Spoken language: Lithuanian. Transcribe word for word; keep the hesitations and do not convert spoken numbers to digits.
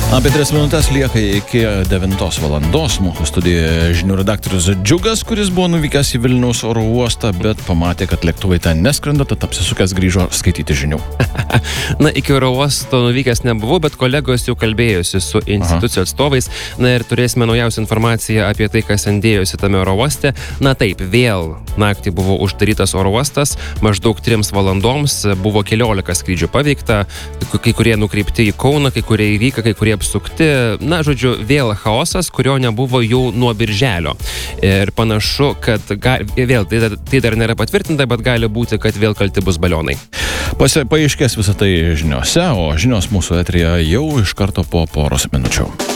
Apie tris minutės lieka iki devintos valandos. Mūsų studijoje žinių redaktorius Džiugas, kuris buvo nuvykęs į Vilniaus oro uostą, bet pamatė, kad lėktuvai ten neskrenda, tad apsisukęs grįžo skaityti žinių. Na, iki oro uosto nuvykęs nebuvau, bet kolegos jau kalbėjosi su institucijų atstovais. Na ir turėsime naujausią informaciją apie tai, kas endėjosi tame oro uoste. Na taip, vėl naktį buvo uždarytas oro uostas, maždaug trims valandoms buvo keliolika skrydžių paveikta, kai kurie nukreipti į Kauną, kai kurie į Rygą, kai kurie apsukti. Na, žodžiu, vėl chaosas, kurio nebuvo jau nuo birželio. Ir panašu, kad ga, vėl tai, tai dar nėra patvirtinta, bet gali būti, kad vėl kalti bus balionai. Pasi, paaiškės visą tai žiniose, o žinios mūsų eteryje jau iš karto po poros minučių.